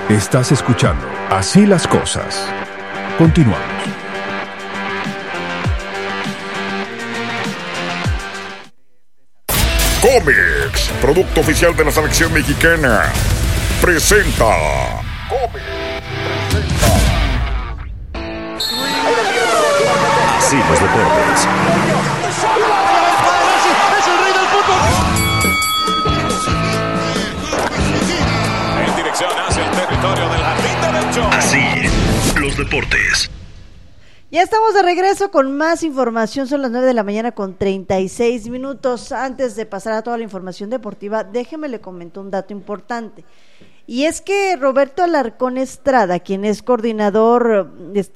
Estás escuchando Así las Cosas. Continuamos. Comex, producto oficial de la selección mexicana, presenta. Así los deportes. Es el rey del fútbol. En dirección hacia el territorio del jardín derecho. Así los deportes. Ya estamos de regreso con más información, son las 9 de la mañana con 36 minutos. Antes de pasar a toda la información deportiva, déjeme le comento un dato importante. Y es que Roberto Alarcón Estrada, quien es coordinador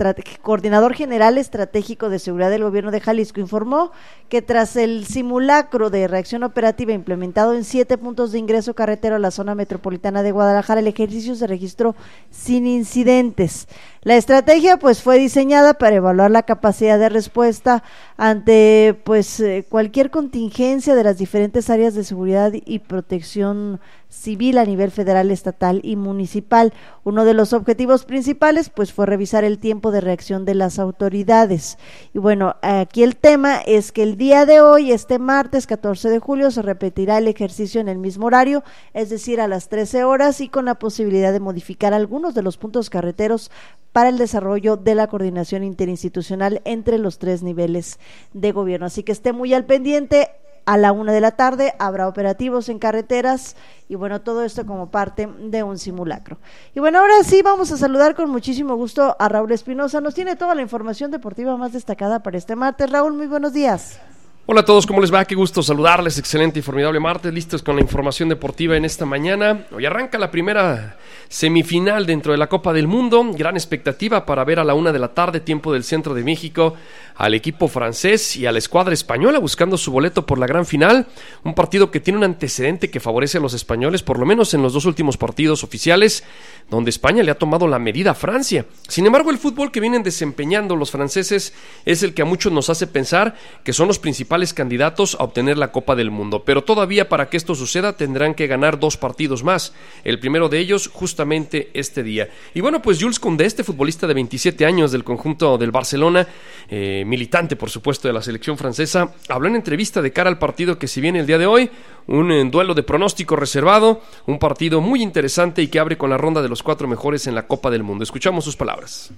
general estratégico de seguridad del gobierno de Jalisco, informó que tras el simulacro de reacción operativa implementado en 7 puntos de ingreso carretero a la zona metropolitana de Guadalajara, el ejercicio se registró sin incidentes. La estrategia pues fue diseñada para evaluar la capacidad de respuesta ante cualquier contingencia de las diferentes áreas de seguridad y protección civil a nivel federal, estatal y municipal. Uno de los objetivos principales pues fue revisar el tiempo de reacción de las autoridades. Y bueno, aquí el tema es que el día de hoy, este martes 14 de julio, se repetirá el ejercicio en el mismo horario, es decir, a las 13 horas y con la posibilidad de modificar algunos de los puntos carreteros para el desarrollo de la coordinación interinstitucional entre los 3 niveles de gobierno. Así que esté muy al pendiente. A la 1 de la tarde habrá operativos en carreteras y bueno, todo esto como parte de un simulacro. Y bueno, ahora sí vamos a saludar con muchísimo gusto a Raúl Espinosa. Nos tiene toda la información deportiva más destacada para este martes. Raúl, muy buenos días. Hola a todos, ¿cómo les va? Qué gusto saludarles, excelente y formidable martes, listos con la información deportiva en esta mañana. Hoy arranca la primera semifinal dentro de la Copa del Mundo, gran expectativa para ver a la 1 de la tarde, tiempo del centro de México, al equipo francés y a la escuadra española buscando su boleto por la gran final, un partido que tiene un antecedente que favorece a los españoles, por lo menos en los 2 últimos partidos oficiales, donde España le ha tomado la medida a Francia. Sin embargo, el fútbol que vienen desempeñando los franceses es el que a muchos nos hace pensar que son los principales candidatos a obtener la Copa del Mundo, pero todavía para que esto suceda tendrán que ganar 2 partidos más, el primero de ellos justamente este día. Y bueno, pues Jules Koundé, este futbolista de 27 años del conjunto del Barcelona, militante por supuesto de la selección francesa, habló en entrevista de cara al partido que se viene el día de hoy, un duelo de pronóstico reservado, un partido muy interesante y que abre con la ronda de los 4 mejores en la Copa del Mundo. Escuchamos sus palabras.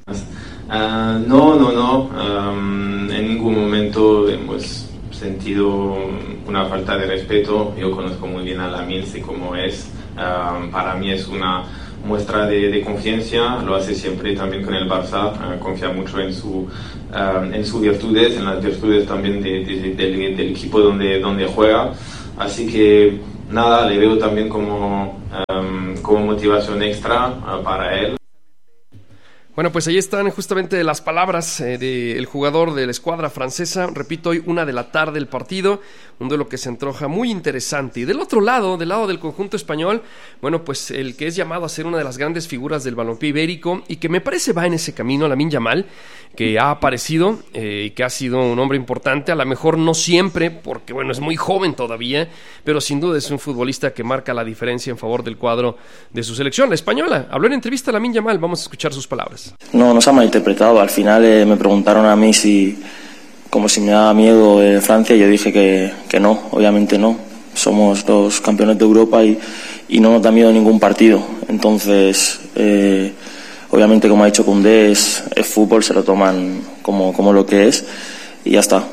No. En ningún momento hemos sentido una falta de respeto. Yo conozco muy bien a Lamine, sé cómo es. Para mí es una muestra de confianza, lo hace siempre también con el Barça, confía mucho en sus virtudes, en las virtudes también del equipo donde juega, así que nada, le veo también como motivación extra para él. Bueno, pues ahí están justamente las palabras del jugador de la escuadra francesa. Repito, hoy 1 de la tarde el partido, un duelo que se antoja muy interesante. Y del otro lado, del lado del conjunto español, bueno, pues el que es llamado a ser una de las grandes figuras del balompié ibérico y que me parece va en ese camino, Lamine Yamal, que ha aparecido y que ha sido un hombre importante, a lo mejor no siempre, porque bueno, es muy joven todavía, pero sin duda es un futbolista que marca la diferencia en favor del cuadro de su selección, la española. Habló en entrevista a Lamine Yamal, vamos a escuchar sus palabras. No se ha malinterpretado. Al final me preguntaron a mí como si me daba miedo Francia, y yo dije que no, obviamente no. Somos 2 campeones de Europa y no nos da miedo ningún partido. Entonces, obviamente, como ha dicho Koundé, es fútbol, se lo toman como lo que es y ya está.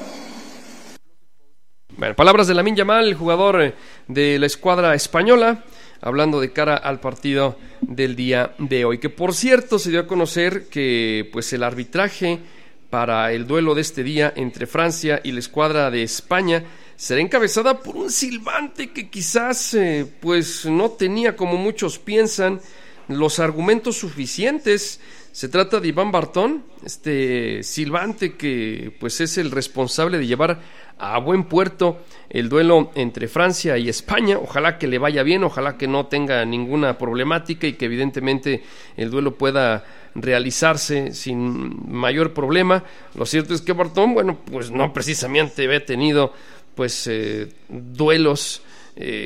Bueno, palabras de Lamine Yamal, el jugador de la escuadra española, hablando de cara al partido del día de hoy, que por cierto se dio a conocer que pues el arbitraje para el duelo de este día entre Francia y la escuadra de España será encabezada por un silbante que quizás pues no tenía, como muchos piensan, los argumentos suficientes. Se trata de Iván Bartón, este silbante que pues es el responsable de llevar a buen puerto el duelo entre Francia y España. Ojalá que le vaya bien, ojalá que no tenga ninguna problemática y que evidentemente el duelo pueda realizarse sin mayor problema. Lo cierto es que Bartón, bueno, pues no precisamente había tenido pues duelos que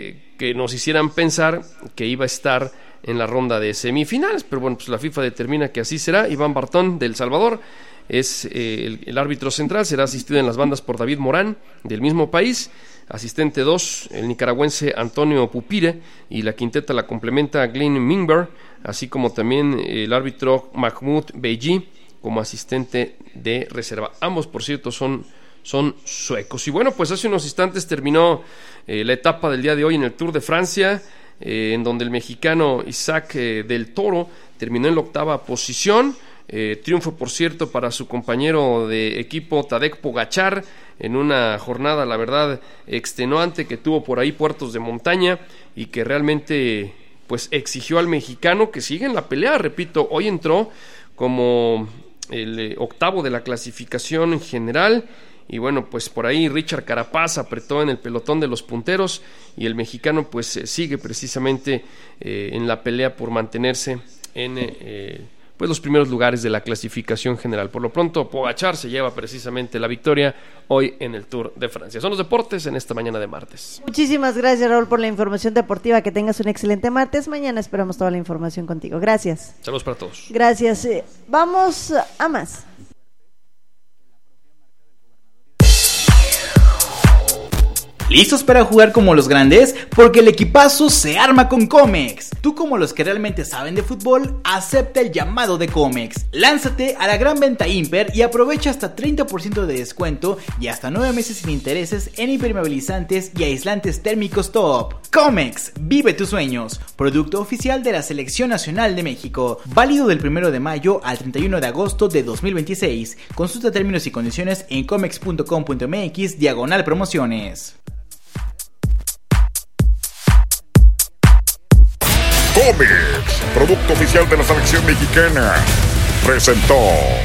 que nos hicieran pensar que iba a estar en la ronda de semifinales, pero bueno, pues la FIFA determina que así será. Iván Bartón de El Salvador es el árbitro central, será asistido en las bandas por David Morán, del mismo país. Asistente 2, el nicaragüense Antonio Pupire, y la quinteta la complementa Glenn Mingber, así como también el árbitro Mahmoud Beji como asistente de reserva. Ambos, por cierto, son suecos. Y bueno, pues hace unos instantes terminó la etapa del día de hoy en el Tour de Francia, en donde el mexicano Isaac del Toro terminó en la 8ª posición. Triunfo, por cierto, para su compañero de equipo Tadej Pogačar, en una jornada, la verdad, extenuante, que tuvo por ahí puertos de montaña y que realmente pues exigió al mexicano que siga en la pelea. Repito, hoy entró como el 8º de la clasificación en general. Y bueno, pues por ahí Richard Carapaz apretó en el pelotón de los punteros, y el mexicano pues sigue precisamente en la pelea por mantenerse en pues los primeros lugares de la clasificación general. Por lo pronto, Pogačar se lleva precisamente la victoria hoy en el Tour de Francia. Son los deportes en esta mañana de martes. Muchísimas gracias, Raúl, por la información deportiva. Que tengas un excelente martes. Mañana esperamos toda la información contigo. Gracias. Saludos para todos. Gracias. Vamos a más. ¿Listos para jugar como los grandes? Porque el equipazo se arma con Comex. Tú, como los que realmente saben de fútbol, acepta el llamado de Comex. Lánzate a la gran venta Imper y aprovecha hasta 30% de descuento y hasta 9 meses sin intereses en impermeabilizantes y aislantes térmicos top. Comex, vive tus sueños. Producto oficial de la Selección Nacional de México. Válido del 1 de mayo al 31 de agosto de 2026. Consulta términos y condiciones en comex.com.mx/promociones. Comex, producto oficial de la selección mexicana, presentó.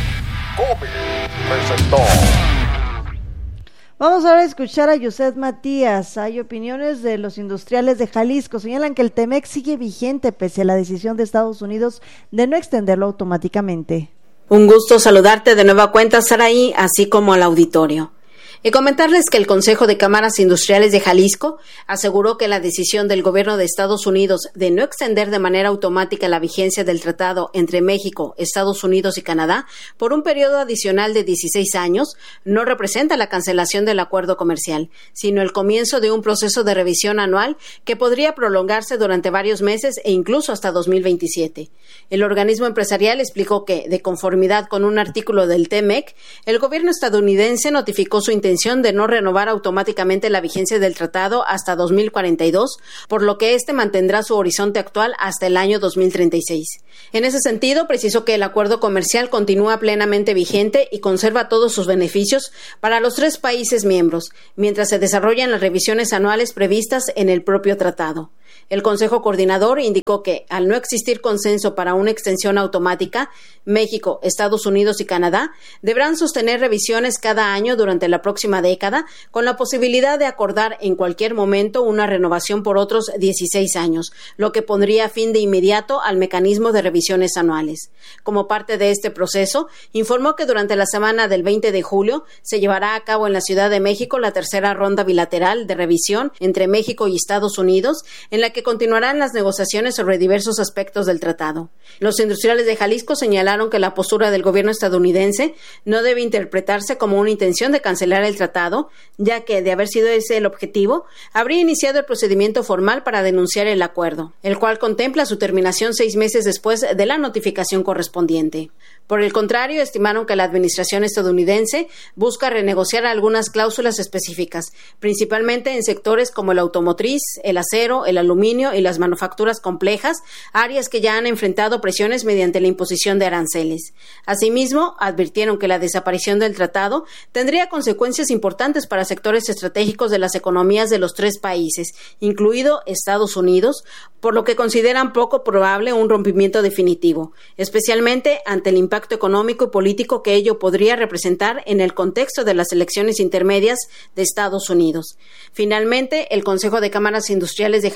Vamos ahora a escuchar a Yuset Matías. Hay opiniones de los industriales de Jalisco. Señalan que el TEMEC sigue vigente pese a la decisión de Estados Unidos de no extenderlo automáticamente. Un gusto saludarte de nueva cuenta, Saraí, así como al auditorio. Y comentarles que el Consejo de Cámaras Industriales de Jalisco aseguró que la decisión del gobierno de Estados Unidos de no extender de manera automática la vigencia del tratado entre México, Estados Unidos y Canadá por un periodo adicional de 16 años no representa la cancelación del acuerdo comercial, sino el comienzo de un proceso de revisión anual que podría prolongarse durante varios meses e incluso hasta 2027. El organismo empresarial explicó que, de conformidad con un artículo del TEMEC, el gobierno estadounidense notificó su intención de no renovar automáticamente la vigencia del tratado hasta 2042, por lo que este mantendrá su horizonte actual hasta el año 2036. En ese sentido, precisó que el acuerdo comercial continúa plenamente vigente y conserva todos sus beneficios para los 3 países miembros, mientras se desarrollan las revisiones anuales previstas en el propio tratado. El Consejo Coordinador indicó que, al no existir consenso para una extensión automática, México, Estados Unidos y Canadá deberán sostener revisiones cada año durante la próxima década, con la posibilidad de acordar en cualquier momento una renovación por otros 16 años, lo que pondría fin de inmediato al mecanismo de revisiones anuales. Como parte de este proceso, informó que durante la semana del 20 de julio se llevará a cabo en la Ciudad de México la tercera ronda bilateral de revisión entre México y Estados Unidos, en la que continuarán las negociaciones sobre diversos aspectos del tratado. Los industriales de Jalisco señalaron que la postura del gobierno estadounidense no debe interpretarse como una intención de cancelar el tratado, ya que, de haber sido ese el objetivo, habría iniciado el procedimiento formal para denunciar el acuerdo, el cual contempla su terminación 6 meses después de la notificación correspondiente. Por el contrario, estimaron que la administración estadounidense busca renegociar algunas cláusulas específicas, principalmente en sectores como el automotriz, el acero, el aluminio y las manufacturas complejas, áreas que ya han enfrentado presiones mediante la imposición de aranceles. Asimismo, advirtieron que la desaparición del tratado tendría consecuencias importantes para sectores estratégicos de las economías de los 3 países, incluido Estados Unidos, por lo que consideran poco probable un rompimiento definitivo, especialmente ante el impacto económico y político que ello podría representar en el contexto de las elecciones intermedias de Estados Unidos. Finalmente, el Consejo de Cámaras Industriales de Jalisco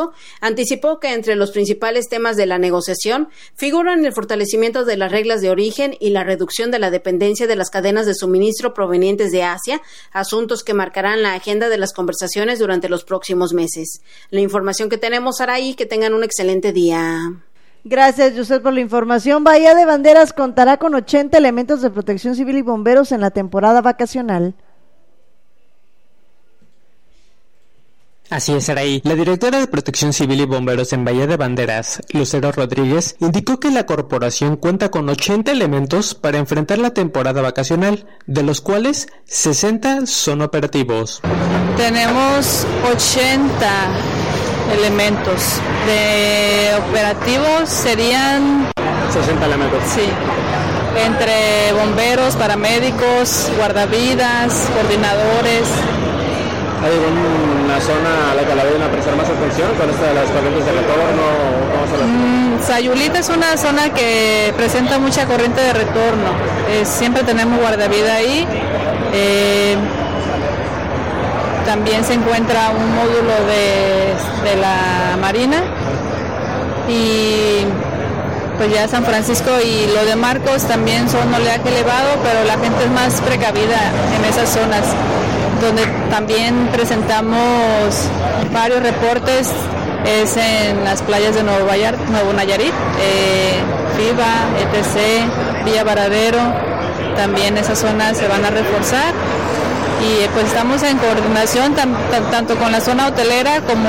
Francisco, anticipó que entre los principales temas de la negociación figuran el fortalecimiento de las reglas de origen y la reducción de la dependencia de las cadenas de suministro provenientes de Asia, asuntos que marcarán la agenda de las conversaciones durante los próximos meses. La información que tenemos, Saraí, que tengan un excelente día. Gracias, José, por la información. Bahía de Banderas contará con 80 elementos de protección civil y bomberos en la temporada vacacional. Así es, Araí. La directora de Protección Civil y Bomberos en Bahía de Banderas, Lucero Rodríguez, indicó que la corporación cuenta con 80 elementos para enfrentar la temporada vacacional, de los cuales 60 son operativos. Tenemos 80 elementos. De operativos serían 60 elementos. Sí. Entre bomberos, paramédicos, guardavidas, coordinadores. ¿Hay alguna zona a la que le vayan a prestar más atención con esta de las corrientes de retorno? ¿Cómo se las... Sayulita es una zona que presenta mucha corriente de retorno. Siempre tenemos guardavida ahí. También se encuentra un módulo de la Marina y pues ya San Francisco y lo de Marcos también son oleaje elevado, pero la gente es más precavida en esas zonas, donde también presentamos varios reportes, es en las playas de Nuevo Nayarit, FIBA, ETC, Villa Varadero, también esas zonas se van a reforzar. Y pues estamos en coordinación tanto con la zona hotelera como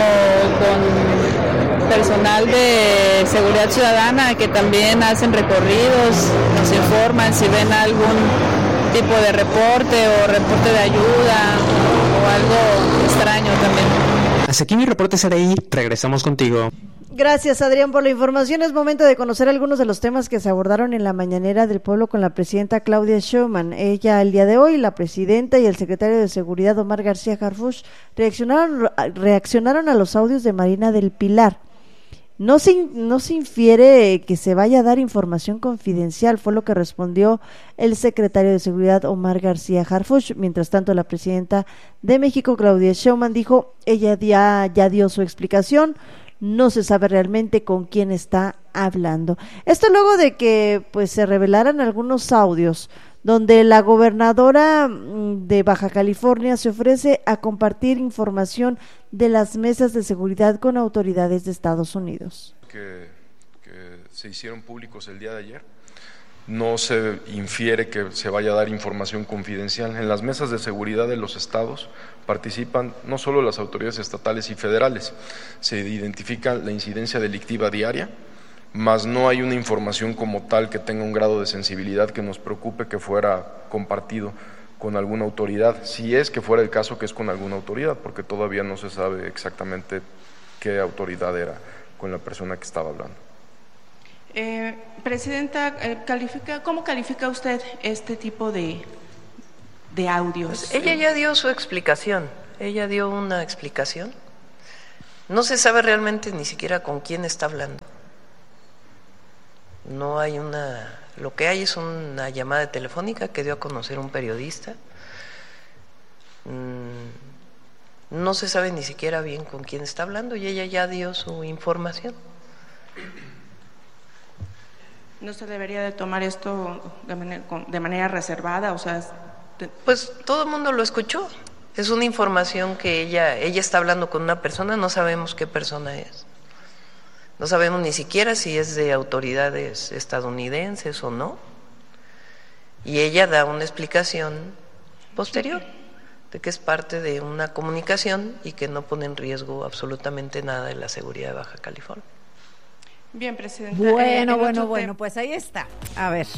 con personal de seguridad ciudadana que también hacen recorridos, nos informan si ven algún tipo de reporte o reporte de ayuda o algo extraño también. Hasta aquí mi reporte, Saraí. Regresamos contigo. Gracias, Adrián, por la información. Es momento de conocer algunos de los temas que se abordaron en la mañanera del pueblo con la presidenta Claudia Sheinbaum. Ella, el día de hoy, la presidenta y el secretario de Seguridad, Omar García Harfuch, reaccionaron a los audios de Marina del Pilar. No se infiere que se vaya a dar información confidencial, fue lo que respondió el secretario de Seguridad, Omar García Harfuch. Mientras tanto, la presidenta de México, Claudia Sheinbaum, dijo, ella ya dio su explicación, no se sabe realmente con quién está hablando. Esto luego de que pues se revelaran algunos audios donde la gobernadora de Baja California se ofrece a compartir información de las mesas de seguridad con autoridades de Estados Unidos. Que se hicieron públicos el día de ayer. No se infiere que se vaya a dar información confidencial. En las mesas de seguridad de los estados participan no solo las autoridades estatales y federales, se identifica la incidencia delictiva diaria, mas no hay una información como tal que tenga un grado de sensibilidad que nos preocupe que fuera compartido con alguna autoridad, si es que fuera el caso que es con alguna autoridad, porque todavía no se sabe exactamente qué autoridad era con la persona que estaba hablando. Presidenta, ¿cómo califica usted este tipo de audios? Pues ella ya dio su explicación, ella dio una explicación. No se sabe realmente ni siquiera con quién está hablando. No hay lo que hay es una llamada telefónica que dio a conocer un periodista. No se sabe ni siquiera bien con quién está hablando y ella ya dio su información. ¿No se debería de tomar esto de manera reservada? O sea, pues todo el mundo lo escuchó. Es una información que ella está hablando con una persona, no sabemos qué persona es. No sabemos ni siquiera si es de autoridades estadounidenses o no. Y ella da una explicación posterior de que es parte de una comunicación y que no pone en riesgo absolutamente nada de la seguridad de Baja California. Bien, presidenta. Bueno, pues ahí está. A ver.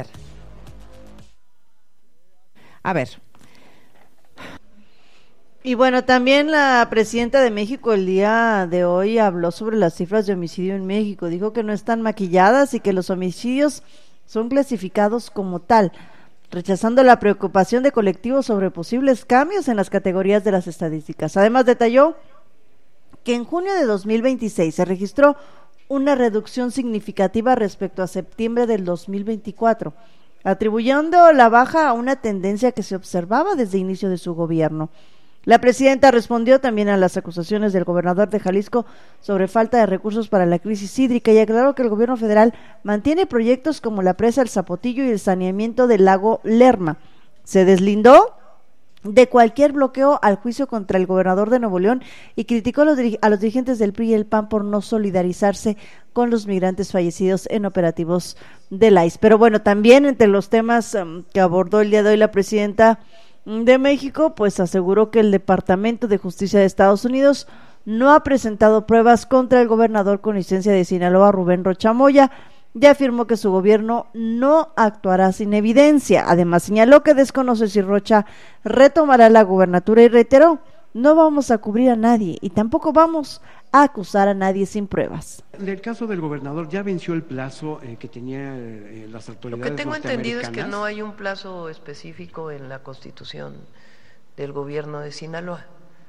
Y bueno, también la presidenta de México el día de hoy habló sobre las cifras de homicidio en México. Dijo que no están maquilladas y que los homicidios son clasificados como tal, rechazando la preocupación de colectivos sobre posibles cambios en las categorías de las estadísticas. Además, detalló que en junio de 2026 se registró una reducción significativa respecto a septiembre del 2024, atribuyendo la baja a una tendencia que se observaba desde el inicio de su gobierno. La presidenta respondió también a las acusaciones del gobernador de Jalisco sobre falta de recursos para la crisis hídrica y aclaró que el gobierno federal mantiene proyectos como la presa El Zapotillo y el saneamiento del lago Lerma. Se deslindó de cualquier bloqueo al juicio contra el gobernador de Nuevo León y criticó a los dirigentes del PRI y el PAN por no solidarizarse con los migrantes fallecidos en operativos del ICE. Pero bueno, también entre los temas que abordó el día de hoy la presidenta de México, pues aseguró que el Departamento de Justicia de Estados Unidos no ha presentado pruebas contra el gobernador con licencia de Sinaloa, Rubén Rocha Moya. Ya afirmó que su gobierno no actuará sin evidencia. Además, señaló que desconoce si Rocha retomará la gubernatura y reiteró: no vamos a cubrir a nadie y tampoco vamos a acusar a nadie sin pruebas. En el caso del gobernador, ¿ya venció el plazo que tenía las autoridades? Lo que tengo entendido es que no hay un plazo específico en la Constitución del gobierno de Sinaloa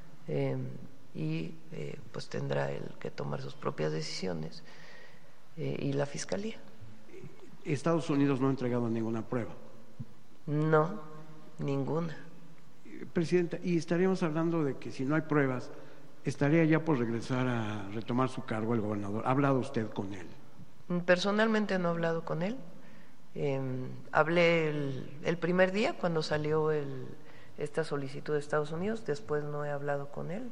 pues tendrá él que tomar sus propias decisiones y la Fiscalía. ¿Estados Unidos no ha entregado ninguna prueba? No, ninguna. Presidenta, y estaríamos hablando de que si no hay pruebas, ¿estaría ya por regresar a retomar su cargo el gobernador? ¿Ha hablado usted con él? Personalmente no he hablado con él. Hablé el primer día cuando salió esta solicitud de Estados Unidos, después no he hablado con él.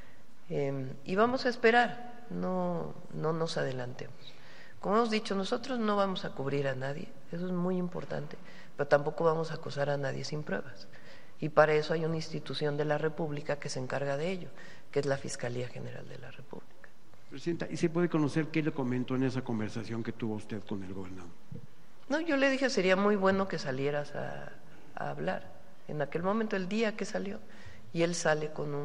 Y vamos a esperar, no nos adelantemos. Como hemos dicho, nosotros no vamos a cubrir a nadie, eso es muy importante, pero tampoco vamos a acusar a nadie sin pruebas. Y para eso hay una institución de la República que se encarga de ello, que es la Fiscalía General de la República. Presidenta, ¿y se puede conocer qué le comentó en esa conversación que tuvo usted con el gobernador? No, yo le dije sería muy bueno que salieras a hablar. En aquel momento, el día que salió, y él sale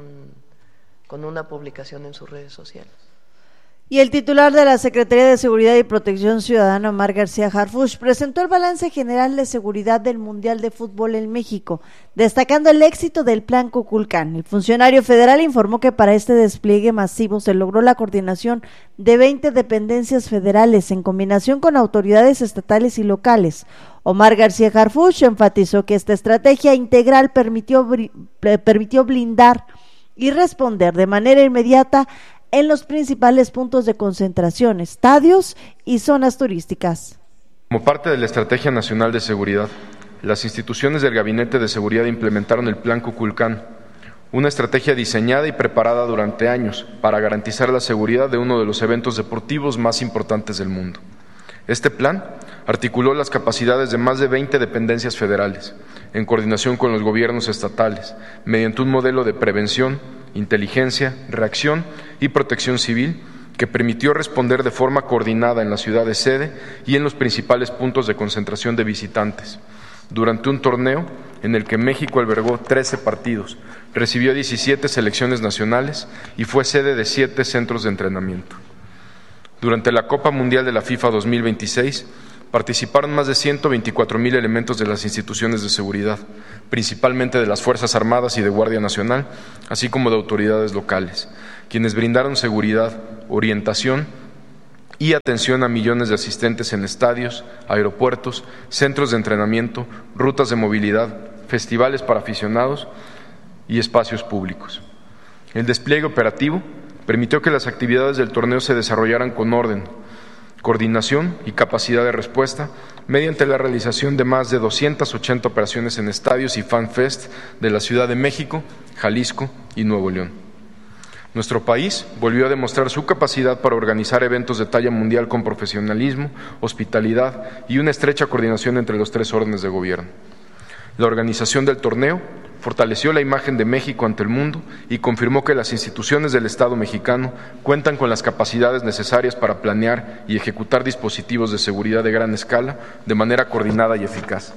con una publicación en sus redes sociales. Y el titular de la Secretaría de Seguridad y Protección Ciudadana, Omar García Harfuch, presentó el balance general de seguridad del Mundial de Fútbol en México, destacando el éxito del Plan Kukulcán. El funcionario federal informó que para este despliegue masivo se logró la coordinación de 20 dependencias federales en combinación con autoridades estatales y locales. Omar García Harfuch enfatizó que esta estrategia integral permitió blindar y responder de manera inmediata en los principales puntos de concentración, estadios y zonas turísticas. Como parte de la Estrategia Nacional de Seguridad, las instituciones del Gabinete de Seguridad implementaron el Plan Kukulcán, una estrategia diseñada y preparada durante años para garantizar la seguridad de uno de los eventos deportivos más importantes del mundo. Este plan articuló las capacidades de más de 20 dependencias federales, en coordinación con los gobiernos estatales, mediante un modelo de prevención, inteligencia, reacción y protección civil que permitió responder de forma coordinada en la ciudad de sede y en los principales puntos de concentración de visitantes. Durante un torneo en el que México albergó 13 partidos, recibió 17 selecciones nacionales y fue sede de 7 centros de entrenamiento. Durante la Copa Mundial de la FIFA 2026, participaron más de 124,000 elementos de las instituciones de seguridad, principalmente de las Fuerzas Armadas y de Guardia Nacional, así como de autoridades locales, quienes brindaron seguridad, orientación y atención a millones de asistentes en estadios, aeropuertos, centros de entrenamiento, rutas de movilidad, festivales para aficionados y espacios públicos. El despliegue operativo permitió que las actividades del torneo se desarrollaran con orden, coordinación y capacidad de respuesta mediante la realización de más de 280 operaciones en estadios y fanfest de la Ciudad de México, Jalisco y Nuevo León. Nuestro país volvió a demostrar su capacidad para organizar eventos de talla mundial con profesionalismo, hospitalidad y una estrecha coordinación entre los 3 órdenes de gobierno. La organización del torneo fortaleció la imagen de México ante el mundo y confirmó que las instituciones del Estado mexicano cuentan con las capacidades necesarias para planear y ejecutar dispositivos de seguridad de gran escala de manera coordinada y eficaz.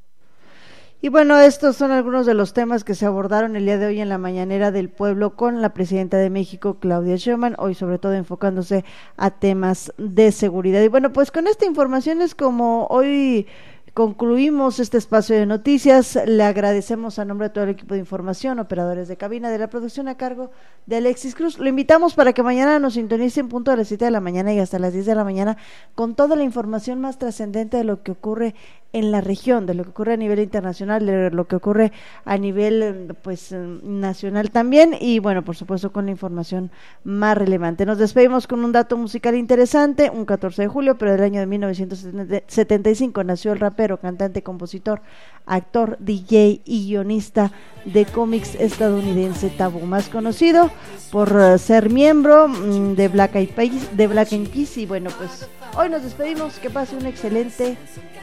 Y bueno, estos son algunos de los temas que se abordaron el día de hoy en la Mañanera del Pueblo con la presidenta de México, Claudia Sheinbaum, hoy sobre todo enfocándose a temas de seguridad. Y bueno, pues con esta información es como hoy concluimos este espacio de noticias. Le agradecemos a nombre de todo el equipo de información, operadores de cabina, de la producción a cargo de Alexis Cruz. Lo invitamos para que mañana nos sintonicen punto a las 7 de la mañana y hasta las 10 de la mañana con toda la información más trascendente de lo que ocurre en la región, de lo que ocurre a nivel internacional, de lo que ocurre a nivel pues nacional también, y bueno, por supuesto con la información más relevante. Nos despedimos con un dato musical interesante. Un 14 de julio, pero del año de 1975, nació el rapero, cantante, compositor, actor, DJ y guionista de cómics estadounidense Taboo, más conocido por ser miembro de Black Eyed Peas, y bueno, pues hoy nos despedimos. Que pase un excelente